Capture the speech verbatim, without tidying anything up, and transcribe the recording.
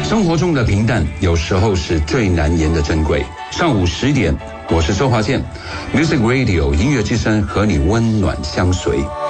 生活中的平淡，有时候是最难言的珍贵。上午十点，我是周华健 ，Music Radio 音乐之声和你温暖相随。